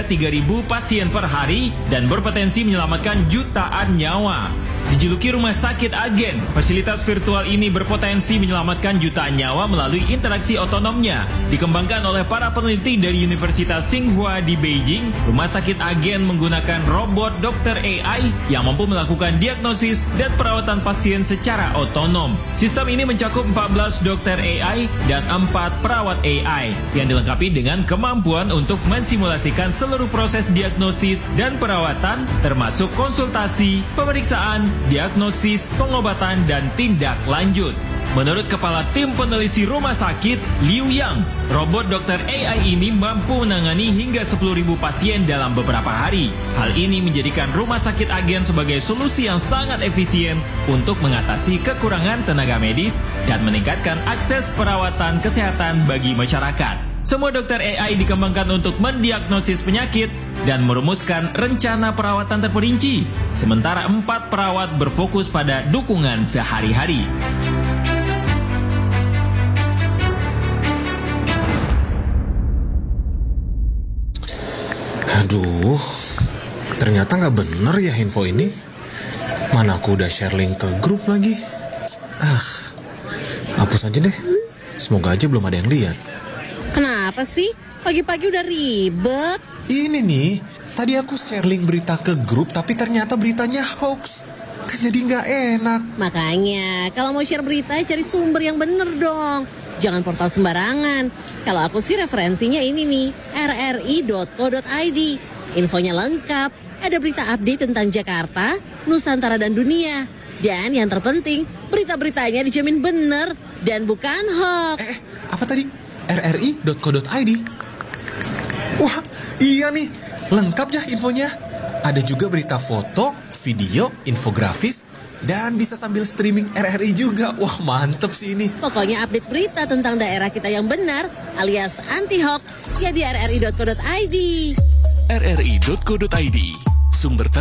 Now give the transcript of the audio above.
hingga 3.000 pasien per hari dan berpotensi menyelamatkan jutaan nyawa. Dijuluki Rumah Sakit Agen, fasilitas virtual ini berpotensi menyelamatkan jutaan nyawa melalui interaksi otonomnya. Dikembangkan oleh para peneliti dari Universitas Tsinghua di Beijing, Rumah Sakit Agen menggunakan robot dokter AI yang mampu melakukan diagnosis dan perawatan pasien secara otonom. Sistem ini mencakup 14 dokter AI dan 4 perawat AI yang dilengkapi dengan kemampuan untuk mensimulasikan seluruh proses diagnosis dan perawatan termasuk konsultasi, pemeriksaan, diagnosis, pengobatan, dan tindak lanjut. Menurut Kepala Tim Peneliti Rumah Sakit, Liu Yang, robot dokter AI ini mampu menangani hingga 10.000 pasien dalam beberapa hari. Hal ini menjadikan Rumah Sakit Agen sebagai solusi yang sangat efisien untuk mengatasi kekurangan tenaga medis dan meningkatkan akses perawatan kesehatan bagi masyarakat. Semua dokter AI dikembangkan untuk mendiagnosis penyakit dan merumuskan rencana perawatan terperinci, sementara 4 perawat berfokus pada dukungan sehari-hari. Aduh, ternyata nggak bener ya info ini. Mana aku udah share link ke grup lagi. Hapus aja deh. Semoga aja belum ada yang lihat. Kenapa sih? Pagi-pagi udah ribet. Ini nih, tadi aku share link berita ke grup tapi ternyata beritanya hoax. Kan jadi nggak enak. Makanya, kalau mau share berita cari sumber yang bener dong. Jangan portal sembarangan. Kalau aku sih referensinya ini nih, rri.co.id. Infonya lengkap, ada berita update tentang Jakarta, Nusantara dan dunia. Dan yang terpenting, berita-beritanya dijamin bener dan bukan hoax. Apa tadi? rri.co.id. Wah, iya nih, lengkap ya infonya. Ada juga berita foto, video, infografis, dan bisa sambil streaming RRI juga. Wah, mantep sih ini. Pokoknya update berita tentang daerah kita yang benar, alias anti-hoax, ya di rri.co.id. rri.co.id, sumber